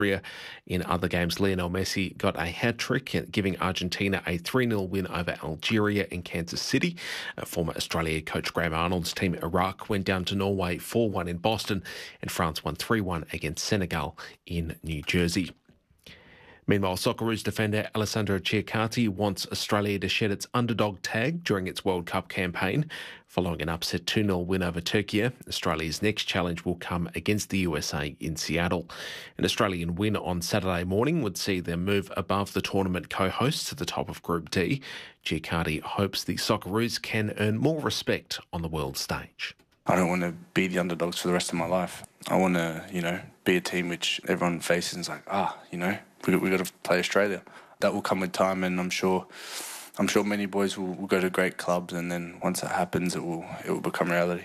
In other games, Lionel Messi got a hat-trick, giving Argentina a 3-0 win over Algeria in Kansas City. Former Australia coach Graham Arnold's team Iraq went down to Norway 4-1 in Boston, and France won 3-1 against Senegal in New Jersey. Meanwhile, Socceroos defender Alessandro Ciaccardi wants Australia to shed its underdog tag during its World Cup campaign. Following an upset 2-0 win over Turkey, Australia's next challenge will come against the USA in Seattle. An Australian win on Saturday morning would see them move above the tournament co-hosts to the top of Group D. Ciaccardi hopes the Socceroos can earn more respect on the world stage. I don't want to be the underdogs for the rest of my life. I want to, be a team which everyone faces and is like, we've got to play Australia. That will come with time, and I'm sure many boys will go to great clubs, and then once that happens, it will become reality.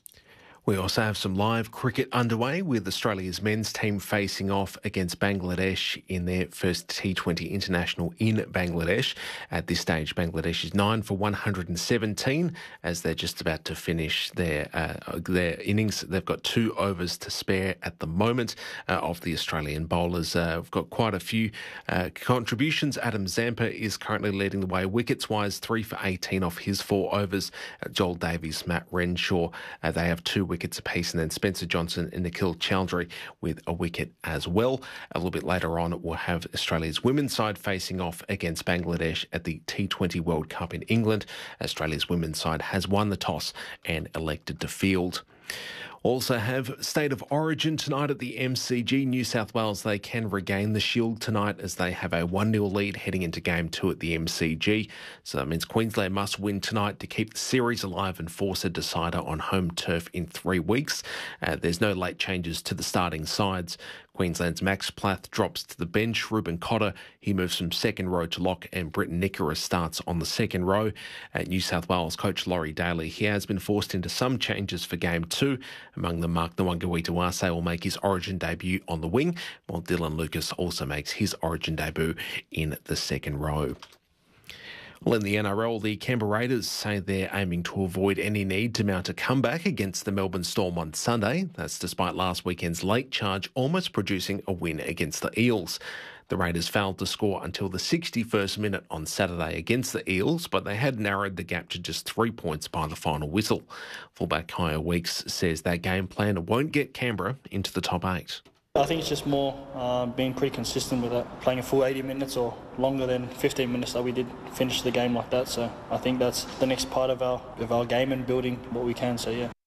We also have some live cricket underway with Australia's men's team facing off against Bangladesh in their first T20 international in Bangladesh. At this stage, Bangladesh is 9 for 117 as they're just about to finish their innings. They've got 2 overs to spare at the moment of the Australian bowlers. We've got quite a few contributions. Adam Zampa is currently leading the way wickets-wise, 3 for 18 off his 4 overs. Joel Davies, Matt Renshaw, they have 2 wickets apiece, and then Spencer Johnson and Nikhil Chowdhury with a wicket as well. A little bit later on, we'll have Australia's women's side facing off against Bangladesh at the T20 World Cup in England. Australia's women's side has won the toss and elected to field. Also have State of Origin tonight at the MCG. New South Wales, they can regain the Shield tonight as they have a 1-0 lead heading into Game 2 at the MCG. So that means Queensland must win tonight to keep the series alive and force a decider on home turf in 3 weeks. There's no late changes to the starting sides. Queensland's Max Plath drops to the bench. Ruben Cotter, he moves from second row to lock, and Britton Nicholas starts on the second row. New South Wales coach Laurie Daly, he has been forced into some changes for Game 2. Among them, Mark Nwangawitawase will make his Origin debut on the wing, while Dylan Lucas also makes his Origin debut in the second row. Well, in the NRL, the Canberra Raiders say they're aiming to avoid any need to mount a comeback against the Melbourne Storm on Sunday. That's despite last weekend's late charge almost producing a win against the Eels. The Raiders failed to score until the 61st minute on Saturday against the Eels, but they had narrowed the gap to just 3 points by the final whistle. Fullback Kaya Weeks says that game plan won't get Canberra into the top 8. I think it's just more being pretty consistent with that, playing a full 80 minutes or longer than 15 minutes that we did finish the game like that. So I think that's the next part of our game and building what we can. So, yeah.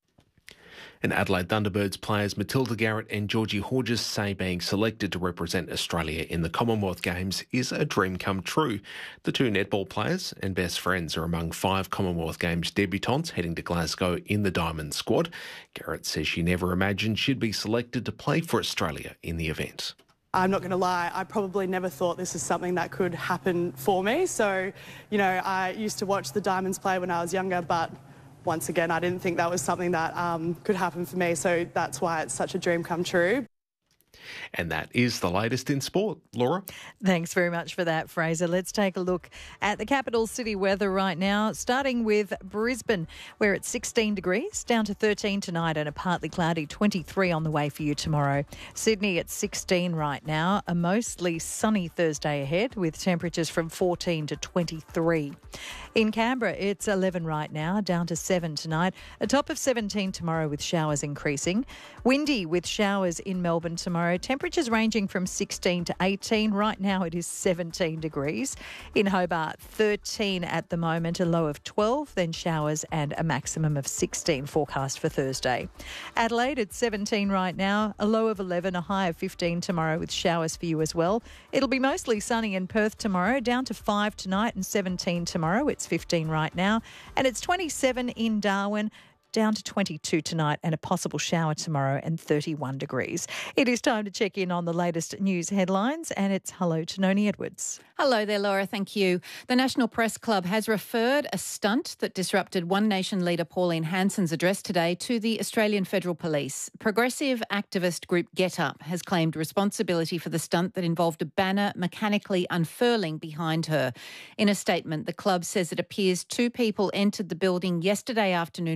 And Adelaide Thunderbirds players Matilda Garrett and Georgie Horges say being selected to represent Australia in the Commonwealth Games is a dream come true. The 2 netball players and best friends are among 5 Commonwealth Games debutants heading to Glasgow in the Diamond squad. Garrett says she never imagined she'd be selected to play for Australia in the event. I'm not going to lie, I probably never thought this is something that could happen for me. So, I used to watch the Diamonds play when I was younger, but once again, I didn't think that was something that could happen for me, so that's why it's such a dream come true. And that is the latest in sport. Laura? Thanks very much for that, Fraser. Let's take a look at the capital city weather right now, starting with Brisbane, where it's 16 degrees, down to 13 tonight and a partly cloudy 23 on the way for you tomorrow. Sydney at 16 right now, a mostly sunny Thursday ahead with temperatures from 14 to 23. In Canberra, it's 11 right now, down to 7 tonight, a top of 17 tomorrow with showers increasing. Windy with showers in Melbourne tomorrow. Temperatures ranging from 16 to 18. Right now it is 17 degrees. In Hobart, 13 at the moment, a low of 12, then showers and a maximum of 16 forecast for Thursday. Adelaide at 17 right now, a low of 11, a high of 15 tomorrow with showers for you as well. It'll be mostly sunny in Perth tomorrow, down to 5 tonight and 17 tomorrow. It's 15 right now. And it's 27 in Darwin, down to 22 tonight and a possible shower tomorrow and 31 degrees. It is time to check in on the latest news headlines, and it's hello to Noni Edwards. Hello there, Laura. Thank you. The National Press Club has referred a stunt that disrupted One Nation leader Pauline Hanson's address today to the Australian Federal Police. Progressive activist group Get Up has claimed responsibility for the stunt that involved a banner mechanically unfurling behind her. In a statement, the club says it appears 2 people entered the building yesterday afternoon without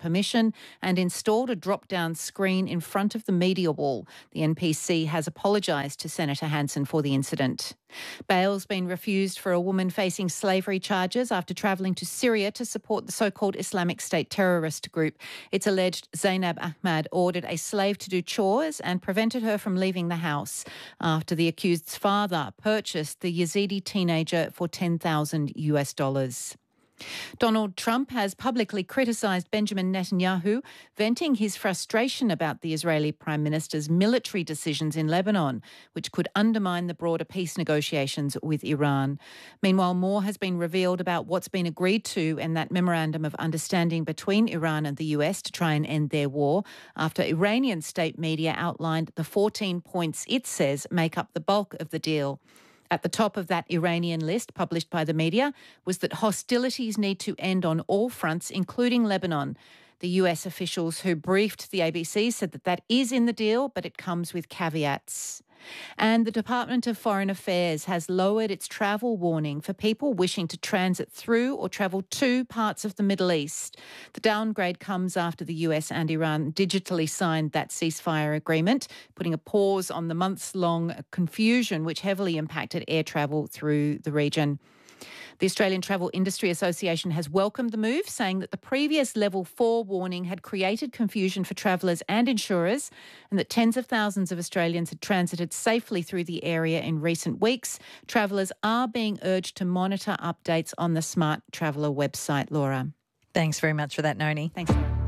permission and installed a drop-down screen in front of the media wall. The NPC has apologised to Senator Hanson for the incident. Bail's been refused for a woman facing slavery charges after travelling to Syria to support the so-called Islamic State terrorist group. It's alleged Zainab Ahmad ordered a slave to do chores and prevented her from leaving the house after the accused's father purchased the Yazidi teenager for $10,000. Donald Trump has publicly criticised Benjamin Netanyahu, venting his frustration about the Israeli Prime Minister's military decisions in Lebanon, which could undermine the broader peace negotiations with Iran. Meanwhile, more has been revealed about what's been agreed to in that memorandum of understanding between Iran and the US to try and end their war, after Iranian state media outlined the 14 points it says make up the bulk of the deal. At the top of that Iranian list published by the media was that hostilities need to end on all fronts, including Lebanon. The US officials who briefed the ABC said that that is in the deal, but it comes with caveats. And the Department of Foreign Affairs has lowered its travel warning for people wishing to transit through or travel to parts of the Middle East. The downgrade comes after the US and Iran digitally signed that ceasefire agreement, putting a pause on the months-long confusion which heavily impacted air travel through the region. The Australian Travel Industry Association has welcomed the move, saying that the previous Level 4 warning had created confusion for travellers and insurers, and that tens of thousands of Australians had transited safely through the area in recent weeks. Travellers are being urged to monitor updates on the Smart Traveller website, Laura. Thanks very much for that, Noni. Thanks.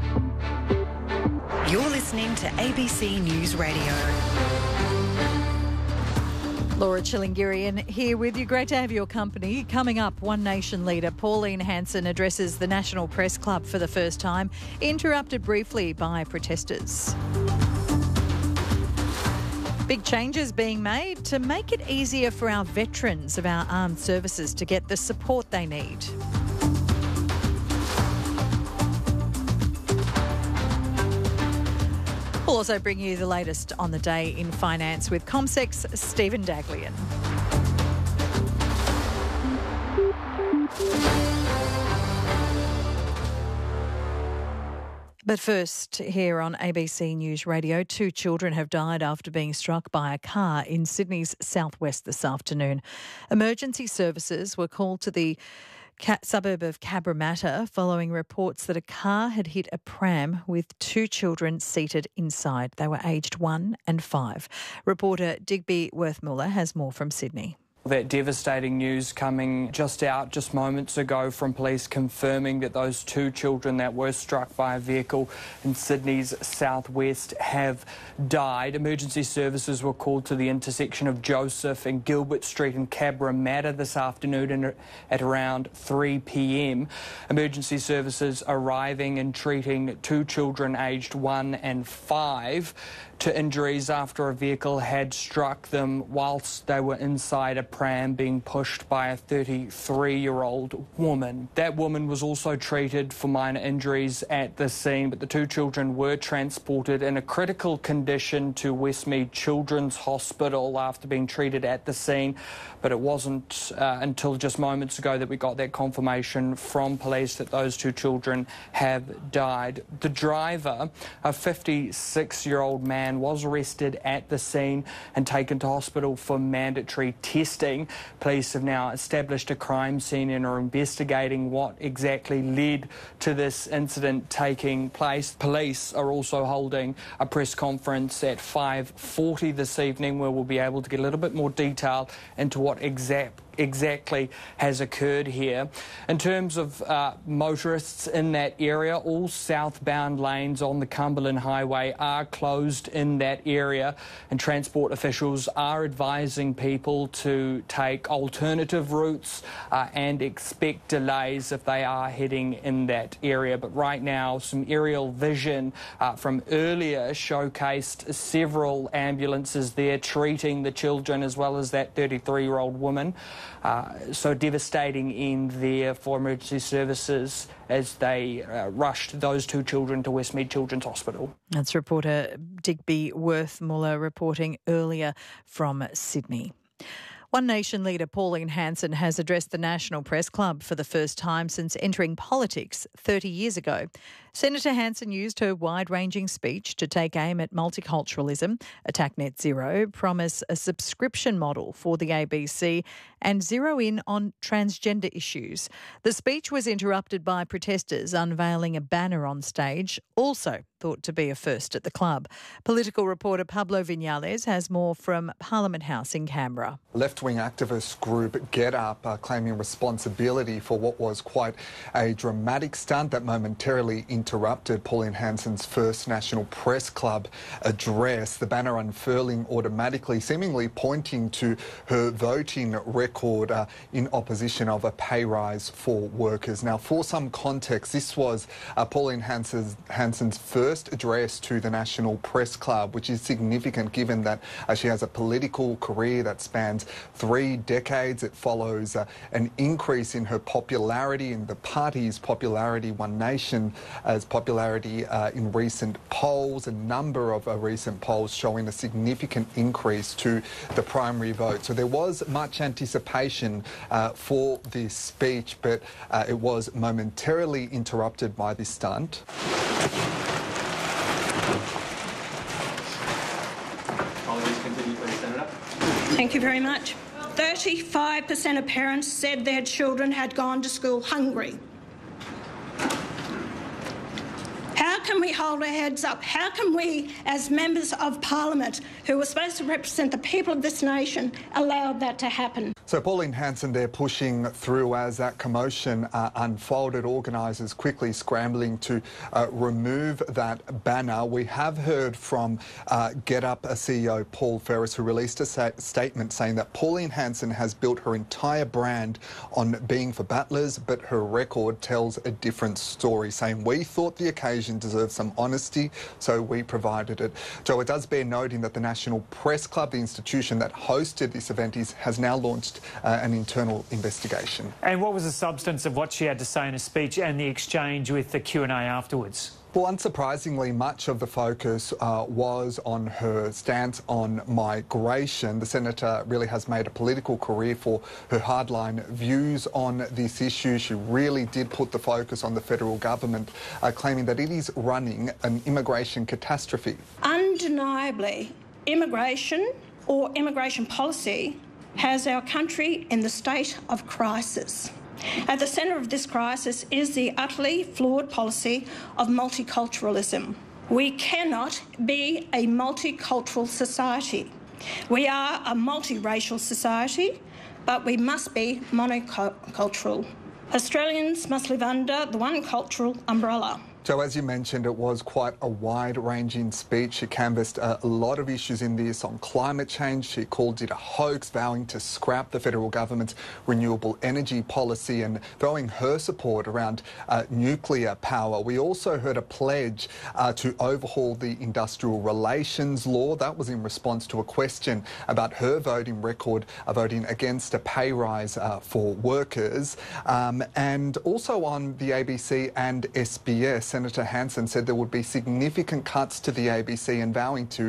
You're listening to ABC News Radio. Laura Chilingirian here with you. Great to have your company. Coming up, One Nation leader Pauline Hanson addresses the National Press Club for the first time, interrupted briefly by protesters. Big changes being made to make it easier for our veterans of our armed services to get the support they need. We'll also bring you the latest on the day in finance with CommSec's Stephen Daglian. But first, here on ABC News Radio, 2 children have died after being struck by a car in Sydney's southwest this afternoon. Emergency services were called to the suburb of Cabramatta following reports that a car had hit a pram with 2 children seated inside. They were aged 1 and 5. Reporter Digby Worthmuller has more from Sydney. That devastating news coming just moments ago from police confirming that those 2 children that were struck by a vehicle in Sydney's southwest have died. Emergency services were called to the intersection of Joseph and Gilbert Street in Cabramatta this afternoon at around 3 p.m. Emergency services arriving and treating 2 children aged 1 and 5 to injuries after a vehicle had struck them whilst they were inside a pram being pushed by a 33-year-old woman. That woman was also treated for minor injuries at the scene, but the 2 children were transported in a critical condition to Westmead Children's Hospital after being treated at the scene. But it wasn't until just moments ago that we got that confirmation from police that those 2 children have died. The driver, a 56-year-old man, was arrested at the scene and taken to hospital for mandatory testing. Police have now established a crime scene and are investigating what exactly led to this incident taking place. Police are also holding a press conference at 5:40 this evening where we'll be able to get a little bit more detail into what exactly has occurred here. In terms of motorists in that area, all southbound lanes on the Cumberland Highway are closed in that area, and transport officials are advising people to take alternative routes and expect delays if they are heading in that area. But right now, some aerial vision from earlier showcased several ambulances there treating the children as well as that 33-year-old woman. So devastating end there for emergency services as they rushed those 2 children to Westmead Children's Hospital. That's reporter Digby Worthmuller reporting earlier from Sydney. One Nation leader Pauline Hanson has addressed the National Press Club for the first time since entering politics 30 years ago. Senator Hanson used her wide-ranging speech to take aim at multiculturalism, attack net zero, promise a subscription model for the ABC and zero in on transgender issues. The speech was interrupted by protesters unveiling a banner on stage, also thought to be a first at the club. Political reporter Pablo Vinales has more from Parliament House in Canberra. Left-wing activist group Get Up are claiming responsibility for what was quite a dramatic stunt that momentarily interrupted Pauline Hanson's first National Press Club address. The banner unfurling automatically, seemingly pointing to her voting record in opposition of a pay rise for workers. Now, for some context, this was Pauline Hanson's first address to the National Press Club, which is significant given that she has a political career that spans 3 decades. It follows an increase in her popularity, in the party's popularity, One Nation as popularity in recent polls, a number of recent polls showing a significant increase to the primary vote. So there was much anticipation for this speech, but it was momentarily interrupted by this stunt. Thank you very much. 35% of parents said their children had gone to school hungry. How can we hold our heads up? How can we, as members of Parliament, who are supposed to represent the people of this nation, allow that to happen? So Pauline Hanson there pushing through as that commotion unfolded, organisers quickly scrambling to remove that banner. We have heard from Get Up CEO Paul Ferris, who released a statement saying that Pauline Hanson has built her entire brand on being for battlers, but her record tells a different story, saying we thought the occasion deserved some honesty, so we provided it. So it does bear noting that the National Press Club, the institution that hosted this event, has now launched an internal investigation. And what was the substance of what she had to say in a speech and the exchange with the Q&A afterwards? Well, unsurprisingly, much of the focus was on her stance on migration. The senator really has made a political career for her hardline views on this issue. She really did put the focus on the federal government, claiming that it is running an immigration catastrophe. Undeniably, immigration or immigration policy has our country in the state of crisis. At the centre of this crisis is the utterly flawed policy of multiculturalism. We cannot be a multicultural society. We are a multiracial society, but we must be monocultural. Australians must live under the one cultural umbrella. So as you mentioned, it was quite a wide-ranging speech. She canvassed a lot of issues in this on climate change. She called it a hoax, vowing to scrap the federal government's renewable energy policy and throwing her support around nuclear power. We also heard a pledge to overhaul the industrial relations law. That was in response to a question about her voting record, voting against a pay rise for workers. And also on the ABC and SBS, Senator Hanson said there would be significant cuts to the ABC and vowing to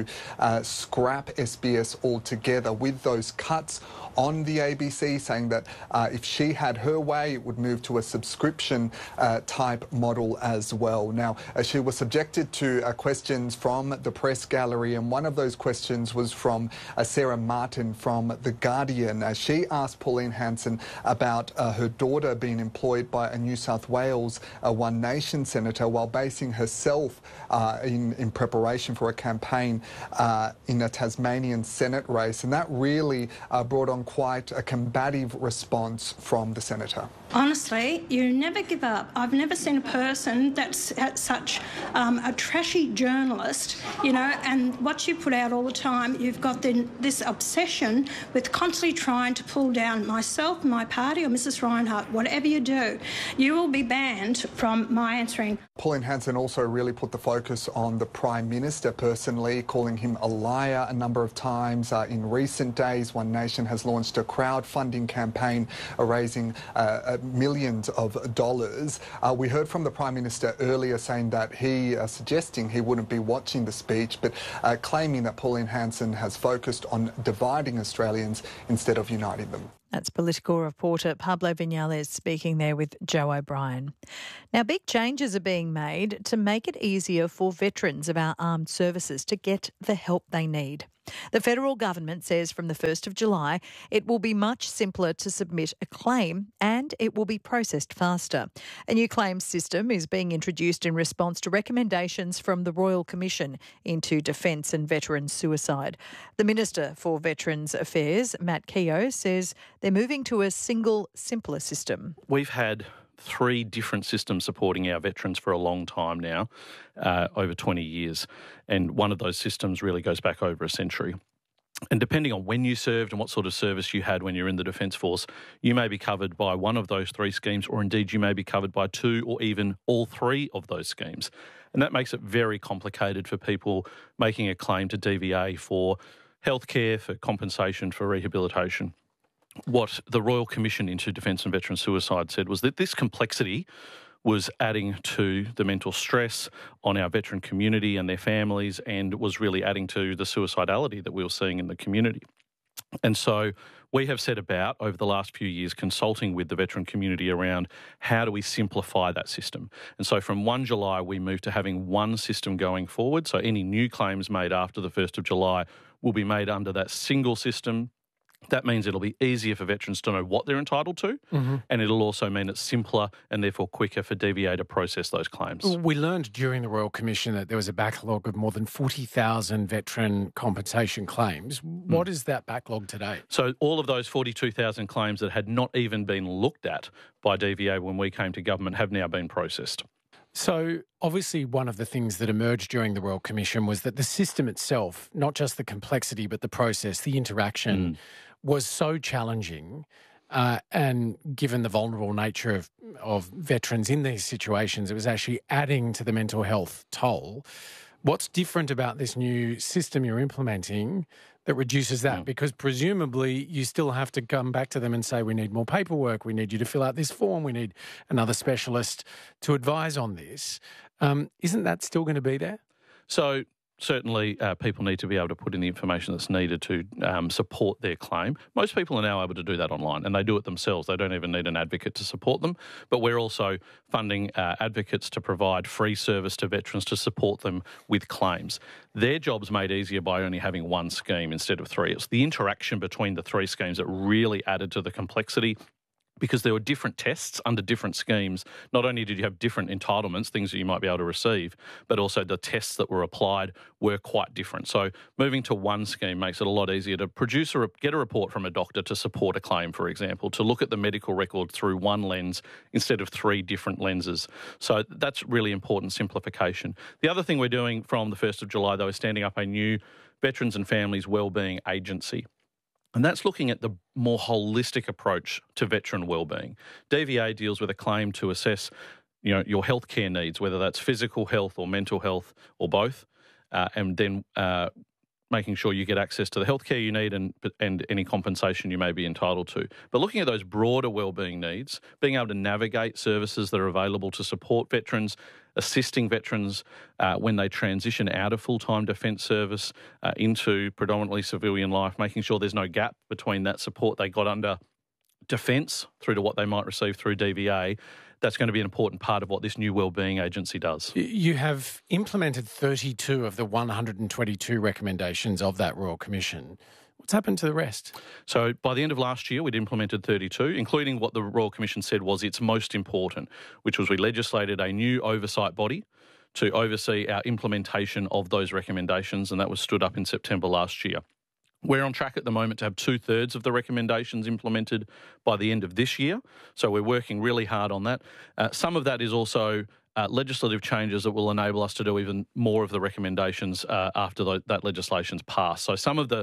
scrap SBS altogether. With those cuts on the ABC, saying that if she had her way, it would move to a subscription type model as well. Now, she was subjected to questions from the press gallery, and one of those questions was from Sarah Martin from The Guardian. She asked Pauline Hanson about her daughter being employed by a New South Wales One Nation senator while basing herself in preparation for a campaign in a Tasmanian Senate race, and that really brought on quite a combative response from the senator. Honestly, you never give up. I've never seen a person that's such a trashy journalist, you know, and what you put out all the time, you've got this obsession with constantly trying to pull down myself, my party or Mrs. Reinhardt. Whatever you do, you will be banned from my answering. Pauline Hanson also really put the focus on the Prime Minister personally, calling him a liar a number of times. In recent days, One Nation has launched a crowdfunding campaign raising millions of dollars. We heard from the Prime Minister earlier saying that suggesting he wouldn't be watching the speech, but claiming that Pauline Hanson has focused on dividing Australians instead of uniting them. That's political reporter Pablo Vinales speaking there with Joe O'Brien. Now, big changes are being made to make it easier for veterans of our armed services to get the help they need. The federal government says from the 1st of July it will be much simpler to submit a claim and it will be processed faster. A new claims system is being introduced in response to recommendations from the Royal Commission into Defence and Veterans Suicide. The Minister for Veterans Affairs, Matt Keogh, says they're moving to a single, simpler system. We've had 3 different systems supporting our veterans for a long time now, over 20 years. And one of those systems really goes back over a century. And depending on when you served and what sort of service you had when you're in the Defence Force, you may be covered by one of those 3 schemes, or indeed you may be covered by 2 or even all 3 of those schemes. And that makes it very complicated for people making a claim to DVA for healthcare, for compensation, for rehabilitation. What the Royal Commission into Defence and Veterans Suicide said was that this complexity was adding to the mental stress on our veteran community and their families, and was really adding to the suicidality that we were seeing in the community. And so we have set about, over the last few years, consulting with the veteran community around how do we simplify that system. And so from 1 July, we moved to having one system going forward. So any new claims made after the 1st of July will be made under that single system. That means it'll be easier for veterans to know what they're entitled to, and it'll also mean it's simpler and therefore quicker for DVA to process those claims. We learned during the Royal Commission that there was a backlog of more than 40,000 veteran compensation claims. What is that backlog today? So all of those 42,000 claims that had not even been looked at by DVA when we came to government have now been processed. So obviously one of the things that emerged during the Royal Commission was that the system itself, not just the complexity but the process, the interaction, was so challenging, and given the vulnerable nature of veterans in these situations, it was actually adding to the mental health toll. What's different about this new system you're implementing that reduces that? Because presumably you still have to come back to them and say, we need more paperwork, we need you to fill out this form, we need another specialist to advise on this. Isn't that still going to be there? So certainly people need to be able to put in the information that's needed to support their claim. Most people are now able to do that online, and they do it themselves. They don't even need an advocate to support them. But we're also funding advocates to provide free service to veterans to support them with claims. Their job's made easier by only having one scheme instead of 3. It's the interaction between the 3 schemes that really added to the complexity, because there were different tests under different schemes. Not only did you have different entitlements, things that you might be able to receive, but also the tests that were applied were quite different. So moving to one scheme makes it a lot easier to get a report from a doctor to support a claim, for example, to look at the medical record through one lens instead of 3 different lenses. So that's really important simplification. The other thing we're doing from the 1st of July, though, is standing up a new Veterans and Families Wellbeing Agency. And that's looking at the more holistic approach to veteran wellbeing. DVA deals with a claim to assess, your healthcare needs, whether that's physical health or mental health or both, and then making sure you get access to the healthcare you need and any compensation you may be entitled to. But looking at those broader wellbeing needs, being able to navigate services that are available to support veterans, assisting veterans when they transition out of full-time defence service into predominantly civilian life, making sure there's no gap between that support they got under defence through to what they might receive through DVA. That's going to be an important part of what this new wellbeing agency does. You have implemented 32 of the 122 recommendations of that Royal Commission. What's happened to the rest? So by the end of last year, we'd implemented 32, including what the Royal Commission said was its most important, which was we legislated a new oversight body to oversee our implementation of those recommendations, and that was stood up in September last year. We're on track at the moment to have 2/3 of the recommendations implemented by the end of this year, so we're working really hard on that. Some of that is also legislative changes that will enable us to do even more of the recommendations after that legislation's passed. So some of the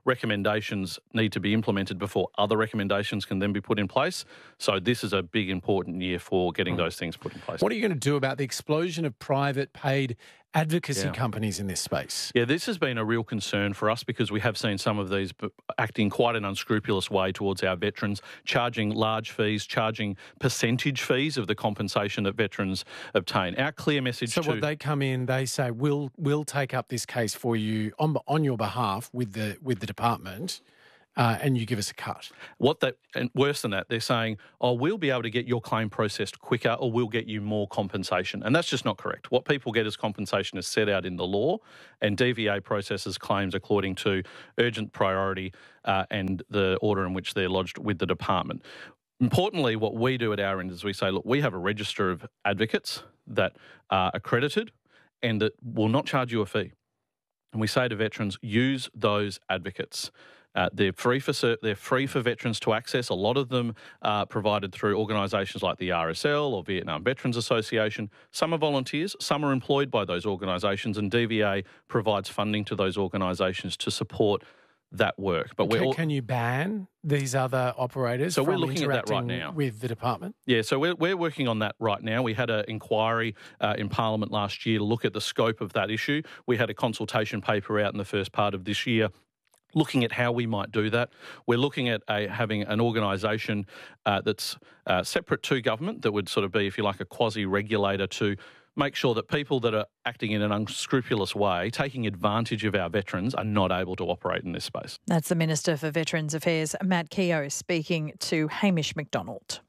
recommendations need to be implemented before other recommendations can then be put in place. So this is a big, important year for getting those things put in place. What are you going to do about the explosion of private paid advocacy companies in this space? Yeah, this has been a real concern for us because we have seen some of these acting quite an unscrupulous way towards our veterans, charging large fees, charging percentage fees of the compensation that veterans obtain. Our clear message what they come in, they say, we'll take up this case for you on your behalf with the department. And you give us a cut. And worse than that, they're saying, we'll be able to get your claim processed quicker or we'll get you more compensation. And that's just not correct. What people get as compensation is set out in the law, and DVA processes claims according to urgent priority and the order in which they're lodged with the department. Importantly, what we do at our end is we say, look, we have a register of advocates that are accredited and that will not charge you a fee. And we say to veterans, use those advocates. They're free for veterans to access. A lot of them are provided through organisations like the RSL or Vietnam Veterans Association. Some are volunteers, some are employed by those organisations, and DVA provides funding to those organisations to support that work. But can you ban these other operators so from we're looking at that right now with the department? Yeah, so we're working on that right now. We had an inquiry in Parliament last year to look at the scope of that issue. We had a consultation paper out in the first part of this year looking at how we might do that. We're looking at having an organisation that's separate to government that would sort of be, if you like, a quasi-regulator to make sure that people that are acting in an unscrupulous way, taking advantage of our veterans, are not able to operate in this space. That's the Minister for Veterans Affairs, Matt Keogh, speaking to Hamish McDonald.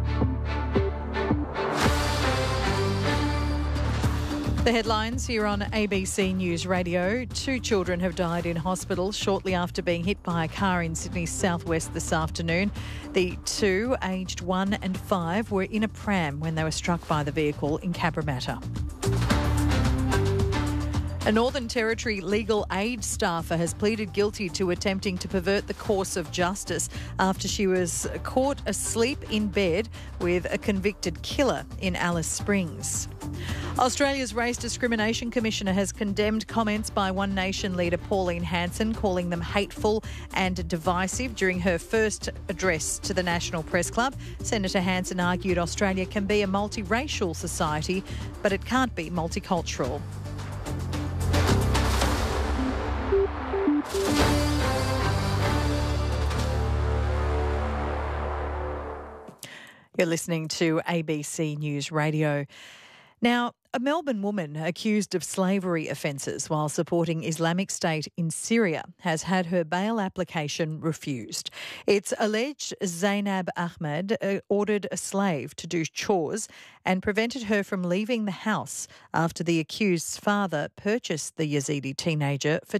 The headlines here on ABC News Radio. 2 children have died in hospital shortly after being hit by a car in Sydney's southwest this afternoon. The 2, aged 1 and 5, were in a pram when they were struck by the vehicle in Cabramatta. A Northern Territory legal aid staffer has pleaded guilty to attempting to pervert the course of justice after she was caught asleep in bed with a convicted killer in Alice Springs. Australia's Race Discrimination Commissioner has condemned comments by One Nation leader Pauline Hanson, calling them hateful and divisive during her first address to the National Press Club. Senator Hanson argued Australia can be a multiracial society, but it can't be multicultural. You're listening to ABC News Radio. Now, a Melbourne woman accused of slavery offences while supporting Islamic State in Syria has had her bail application refused. It's alleged Zainab Ahmed ordered a slave to do chores and prevented her from leaving the house after the accused's father purchased the Yazidi teenager for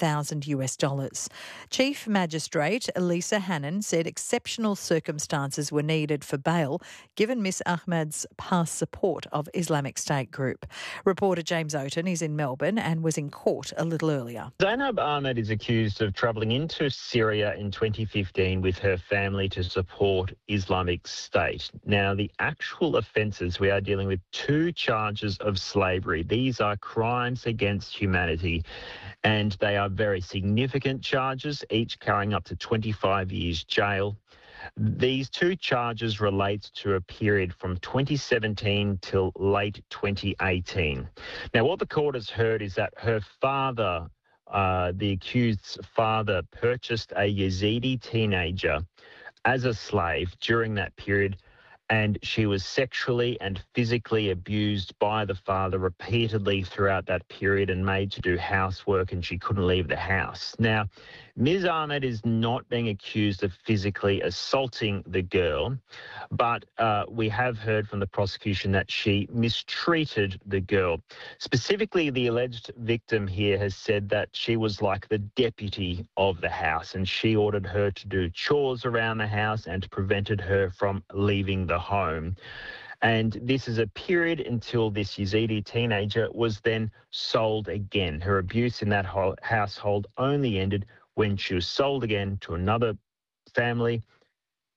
$10,000. Chief Magistrate Elisa Hannon said exceptional circumstances were needed for bail given Miss Ahmed's past support of Islamic State group. Reporter James Oaten is in Melbourne and was in court a little earlier. Zainab Ahmed is accused of travelling into Syria in 2015 with her family to support Islamic State. Now, the actual offences, we are dealing with 2 charges of slavery. These are crimes against humanity, and they are very significant charges, each carrying up to 25 years jail. These 2 charges relate to a period from 2017 till late 2018. Now, what the court has heard is that her father, the accused's father, purchased a Yazidi teenager as a slave during that period, and she was sexually and physically abused by the father repeatedly throughout that period and made to do housework, and she couldn't leave the house. Now, Ms. Ahmed is not being accused of physically assaulting the girl, but we have heard from the prosecution that she mistreated the girl. Specifically, the alleged victim here has said that she was like the deputy of the house, and she ordered her to do chores around the house and prevented her from leaving the home. And this is a period until this Yazidi teenager was then sold again. Her abuse in that household only ended when she was sold again to another family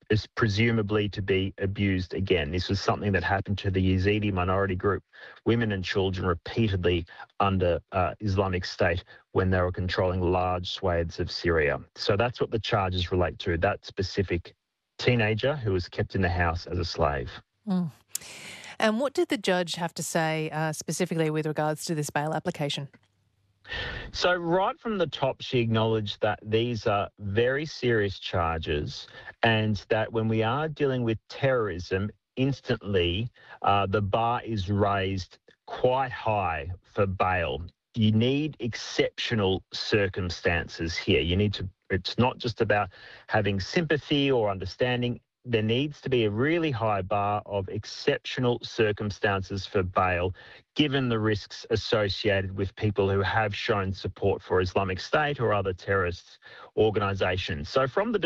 is presumably to be abused again. This was something that happened to the Yazidi minority group, women and children, repeatedly under Islamic State when they were controlling large swathes of Syria. So that's what the charges relate to, that specific teenager who was kept in the house as a slave. Mm. And what did the judge have to say specifically with regards to this bail application? So right from the top, she acknowledged that these are very serious charges and that when we are dealing with terrorism, instantly the bar is raised quite high for bail. You need exceptional circumstances here. It's not just about having sympathy or understanding. There needs to be a really high bar of exceptional circumstances for bail, given the risks associated with people who have shown support for Islamic State or other terrorist organisations. So from the